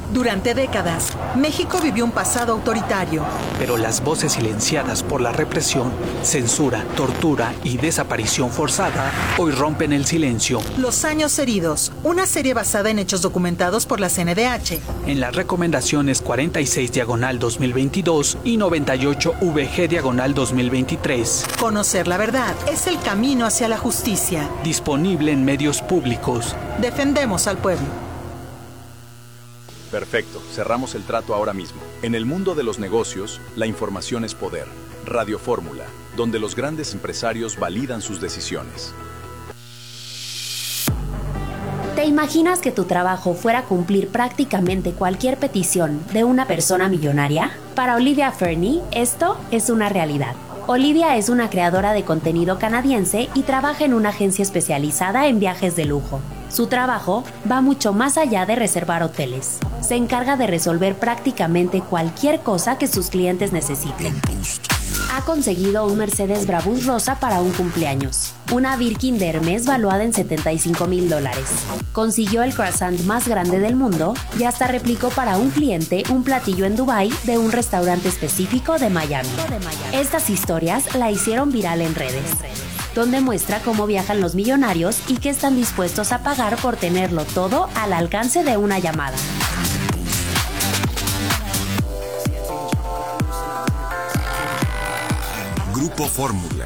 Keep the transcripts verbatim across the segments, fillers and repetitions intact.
Durante décadas, México vivió un pasado autoritario. Pero las voces silenciadas por la represión, censura, tortura y desaparición forzada hoy rompen el silencio. Los años heridos, una serie basada en hechos documentados por la C N D H. En las recomendaciones cuarenta y seis diagonal dos mil veintidós y noventa y ocho V G diagonal dos mil veintitrés. Conocer la verdad es el camino hacia la justicia. Disponible en medios públicos. Defendemos al pueblo. Perfecto, cerramos el trato ahora mismo. En el mundo de los negocios, la información es poder. Radio Fórmula, donde los grandes empresarios validan sus decisiones. ¿Te imaginas que tu trabajo fuera cumplir prácticamente cualquier petición de una persona millonaria? Para Olivia Fernie, esto es una realidad. Olivia es una creadora de contenido canadiense y trabaja en una agencia especializada en viajes de lujo. Su trabajo va mucho más allá de reservar hoteles. Se encarga de resolver prácticamente cualquier cosa que sus clientes necesiten. Ha conseguido un Mercedes Brabus rosa para un cumpleaños, una Birkin de Hermes valuada en setenta y cinco mil dólares. Consiguió el croissant más grande del mundo y hasta replicó para un cliente un platillo en Dubái de un restaurante específico de Miami. Estas historias la hicieron viral en redes, donde muestra cómo viajan los millonarios y qué están dispuestos a pagar por tenerlo todo al alcance de una llamada. Grupo Fórmula.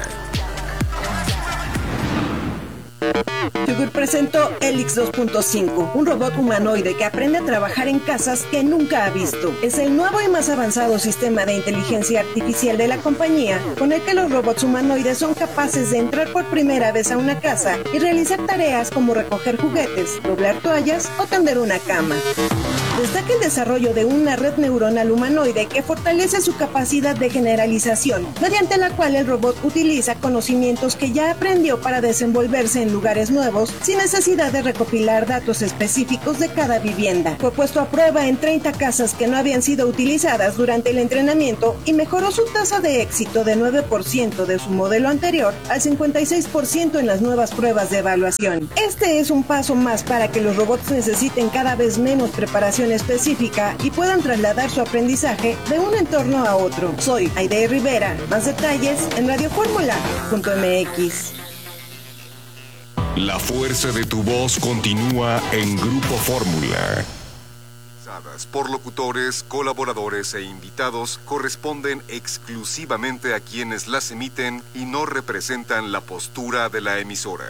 Yugur presentó Helix dos punto cinco, un robot humanoide que aprende a trabajar en casas que nunca ha visto. Es el nuevo y más avanzado sistema de inteligencia artificial de la compañía, con el que los robots humanoides son capaces de entrar por primera vez a una casa y realizar tareas como recoger juguetes, doblar toallas o tender una cama. Destaca el desarrollo de una red neuronal humanoide que fortalece su capacidad de generalización, mediante la cual el robot utiliza conocimientos que ya aprendió para desenvolverse en lugares nuevos sin necesidad de recopilar datos específicos de cada vivienda. Fue puesto a prueba en treinta casas que no habían sido utilizadas durante el entrenamiento y mejoró su tasa de éxito de nueve por ciento de su modelo anterior al cincuenta y seis por ciento en las nuevas pruebas de evaluación. Este es un paso más para que los robots necesiten cada vez menos preparación específica y puedan trasladar su aprendizaje de un entorno a otro. Soy Aide Rivera. Más detalles en radio fórmula punto m x. La fuerza de tu voz continúa en Grupo Fórmula. Por locutores, colaboradores e invitados corresponden exclusivamente a quienes las emiten y no representan la postura de la emisora.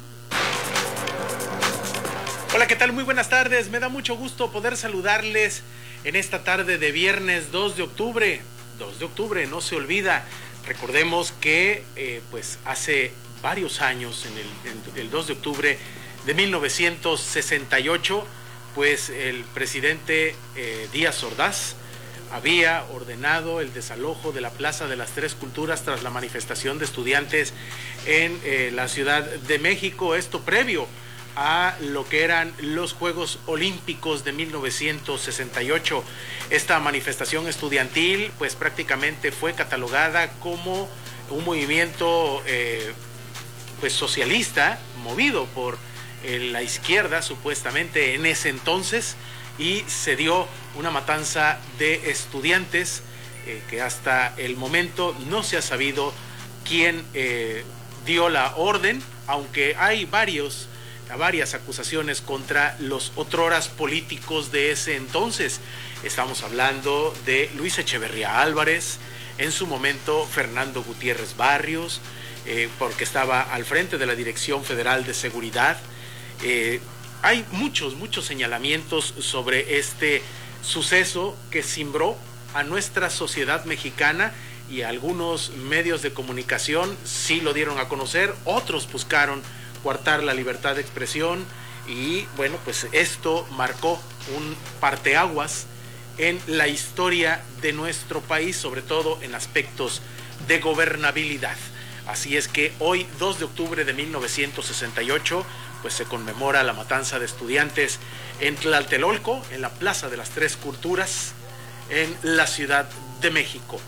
Hola, ¿qué tal? Muy buenas tardes. Me da mucho gusto poder saludarles en esta tarde de viernes dos de octubre. dos de octubre, no se olvida. Recordemos que eh, pues hace varios años, en el, en el dos de octubre de mil novecientos sesenta y ocho, pues el presidente eh, Díaz Ordaz había ordenado el desalojo de la Plaza de las Tres Culturas tras la manifestación de estudiantes en eh, la Ciudad de México. Esto previo a lo que eran los Juegos Olímpicos de mil novecientos sesenta y ocho. Esta manifestación estudiantil pues prácticamente fue catalogada como un movimiento eh, pues socialista, movido por eh, la izquierda supuestamente en ese entonces, y se dio una matanza de estudiantes eh, que hasta el momento no se ha sabido quién eh, dio la orden, aunque hay varios varias acusaciones contra los otroras políticos de ese entonces. Estamos hablando de Luis Echeverría Álvarez, en su momento Fernando Gutiérrez Barrios, eh, porque estaba al frente de la Dirección Federal de Seguridad. Eh, hay muchos, muchos señalamientos sobre este suceso que cimbró a nuestra sociedad mexicana, y algunos medios de comunicación sí lo dieron a conocer, otros buscaron coartar la libertad de expresión, y bueno, pues esto marcó un parteaguas en la historia de nuestro país, sobre todo en aspectos de gobernabilidad. Así es que hoy, dos de octubre de mil novecientos sesenta y ocho, pues se conmemora la matanza de estudiantes en Tlatelolco, en la Plaza de las Tres Culturas, en la Ciudad de México.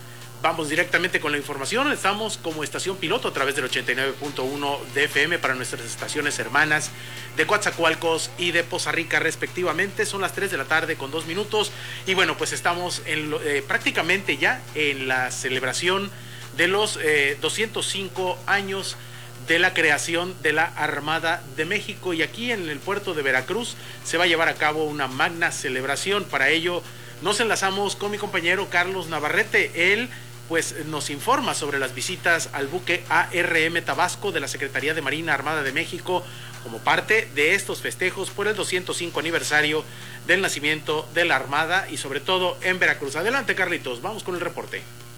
vamos directamente con la información. Estamos como estación piloto a través del ochenta y nueve punto uno de F M para nuestras estaciones hermanas de Coatzacoalcos y de Poza Rica respectivamente. Son las tres de la tarde con dos minutos y bueno, pues estamos en lo, eh, prácticamente ya en la celebración de los eh, doscientos cinco años de la creación de la Armada de México, y aquí en el puerto de Veracruz se va a llevar a cabo una magna celebración. Para ello nos enlazamos con mi compañero Carlos Navarrete. Él pues nos informa sobre las visitas al buque A R M Tabasco de la Secretaría de Marina Armada de México como parte de estos festejos por el doscientos cinco aniversario del nacimiento de la Armada y sobre todo en Veracruz. Adelante, Carlitos, vamos con el reporte.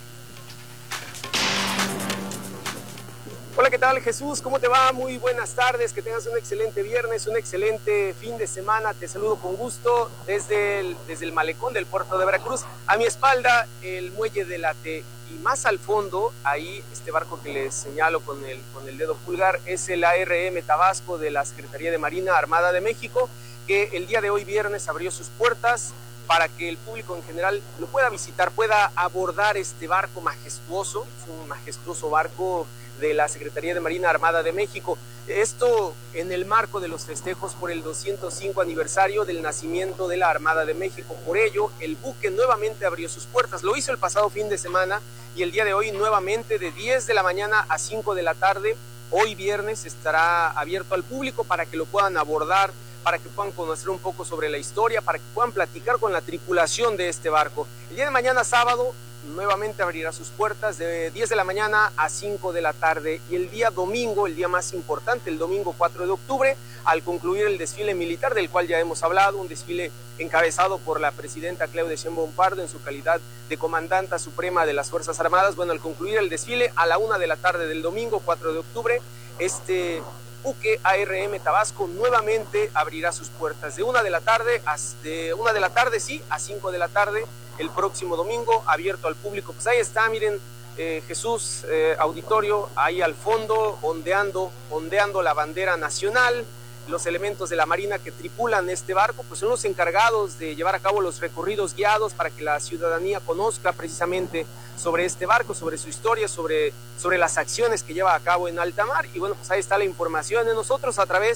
Hola, ¿qué tal, Jesús? ¿Cómo te va? Muy buenas tardes, que tengas un excelente viernes, un excelente fin de semana. Te saludo con gusto desde el, desde el malecón del puerto de Veracruz. A mi espalda, el muelle de la T, y más al fondo, ahí este barco que les señalo con el, con el dedo pulgar, es el A R M Tabasco de la Secretaría de Marina Armada de México, que el día de hoy viernes abrió sus puertas para que el público en general lo pueda visitar, pueda abordar este barco majestuoso. Es un majestuoso barco de la Secretaría de Marina Armada de México. Esto en el marco de los festejos por el doscientos cinco aniversario del nacimiento de la Armada de México. Por ello, el buque nuevamente abrió sus puertas. Lo hizo el pasado fin de semana y el día de hoy nuevamente de diez de la mañana a cinco de la tarde. Hoy viernes estará abierto al público para que lo puedan abordar, para que puedan conocer un poco sobre la historia, para que puedan platicar con la tripulación de este barco. El día de mañana, sábado, nuevamente abrirá sus puertas de diez de la mañana a cinco de la tarde, y el día domingo, el día más importante, el domingo cuatro de octubre, al concluir el desfile militar del cual ya hemos hablado, un desfile encabezado por la presidenta Claudia Sheinbaum Pardo en su calidad de comandanta suprema de las Fuerzas Armadas. Bueno, al concluir el desfile a la una de la tarde del domingo cuatro de octubre, este buque A R M Tabasco nuevamente abrirá sus puertas de una de la tarde a, de una de la tarde sí a cinco de la tarde el próximo domingo, abierto al público. Pues ahí está, miren, eh, Jesús, eh, auditorio, ahí al fondo ondeando ondeando la bandera nacional. Los elementos de la Marina que tripulan este barco pues son los encargados de llevar a cabo los recorridos guiados para que la ciudadanía conozca precisamente sobre este barco, sobre su historia, sobre, sobre las acciones que lleva a cabo en alta mar. Y bueno, pues ahí está la información de nosotros a través